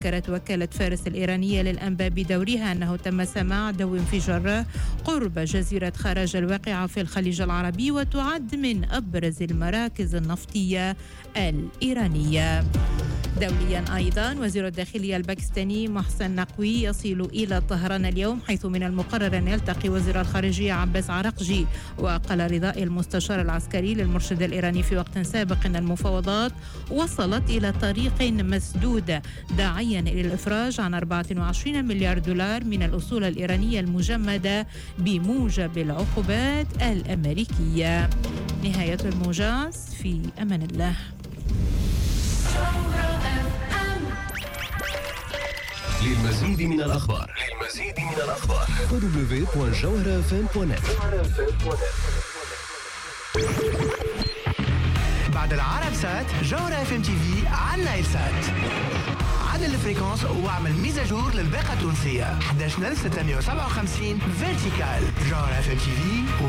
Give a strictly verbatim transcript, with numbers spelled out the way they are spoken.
ذكرت وكالة فارس الإيرانية للأنباء بدورها أنه تم سماع دو انفجار قرب جزيرة خراج الواقعة في الخليج العربي، وتعد من أبرز المراكز النفطية الإيرانية. دوليا أيضا وزير الداخلية الباكستاني محسن نقوي يصل إلى طهران اليوم، حيث من المقرر أن يلتقي وزير الخارجية عباس عراقجي. وقال رضاء المستشار العسكري للمرشد الإيراني في وقت سابق أن المفاوضات وصلت إلى طريق مسدود، داعيا إلى الإفراج عن أربعة وعشرين مليار دولار من الأصول الإيرانية المجمدة بموجب العقوبات الأمريكية. نهاية الموجز، في أمان الله. للمزيد من الأخبار للمزيد من الأخبار دبليو دبليو دبليو دوت جوهرة اف ام دوت نت. بعد العرب سات جوهرة اف ام تي في على نايل سات. عدل الفريكونس واعمل ميزاجور للباقة التونسية. أحد عشر ألف وستمائة وسبعة وخمسين فيرتيكال. جوهرة اف ام تي في